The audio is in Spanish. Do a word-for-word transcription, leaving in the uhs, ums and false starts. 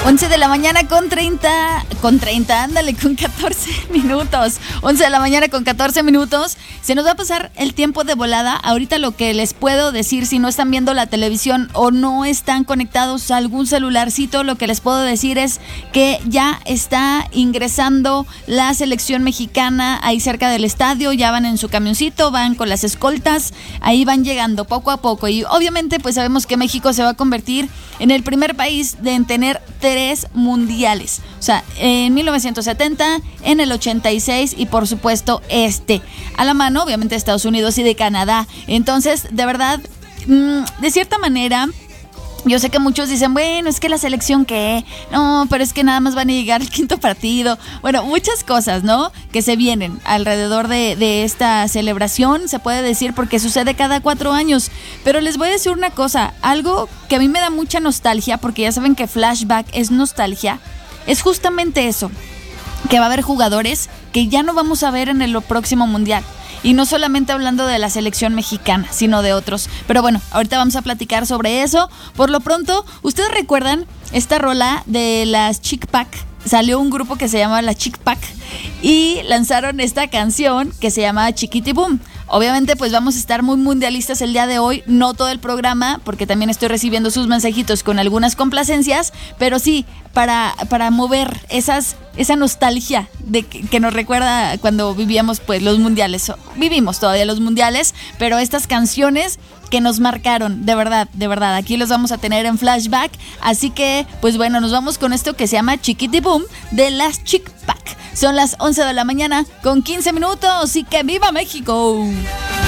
once de la mañana con treinta, con treinta, ándale, con catorce minutos. once de la mañana con catorce minutos. Se nos va a pasar el tiempo de volada. Ahorita lo que les puedo decir, si no están viendo la televisión o no están conectados a algún celularcito, lo que les puedo decir es que ya está ingresando la selección mexicana ahí cerca del estadio. Ya van en su camioncito, van con las escoltas, ahí van llegando poco a poco. Y obviamente pues sabemos que México se va a convertir en el primer país de en tener tres mundiales. O sea, en mil novecientos setenta, en el ochenta y seis y por supuesto este. A la mano, obviamente, de Estados Unidos y de Canadá. Entonces, de verdad, de cierta manera, yo sé que muchos dicen, bueno, es que la selección qué, no, pero es que nada más van a llegar al quinto partido. Bueno, muchas cosas, ¿no? Que se vienen alrededor de, de esta celebración, se puede decir, porque sucede cada cuatro años. Pero les voy a decir una cosa, algo que a mí me da mucha nostalgia, porque ya saben que flashback es nostalgia, es justamente eso, que va a haber jugadores que ya no vamos a ver en el próximo mundial. Y no solamente hablando de la selección mexicana, sino de otros. Pero bueno, ahorita vamos a platicar sobre eso. Por lo pronto, ¿ustedes recuerdan esta rola de las Chick Pack? Salió un grupo que se llama la Chick Pack y lanzaron esta canción que se llama Chiquitibum. Obviamente pues vamos a estar muy mundialistas el día de hoy, no todo el programa, porque también estoy recibiendo sus mensajitos con algunas complacencias, pero sí, para, para mover esas, esa nostalgia de que, que nos recuerda cuando vivíamos pues los mundiales. Vivimos todavía los mundiales, pero estas canciones que nos marcaron, de verdad, de verdad, aquí los vamos a tener en flashback, así que pues bueno, nos vamos con esto que se llama Chiquitibum de las Chick Pack. Son las once de la mañana con quince minutos y que viva México.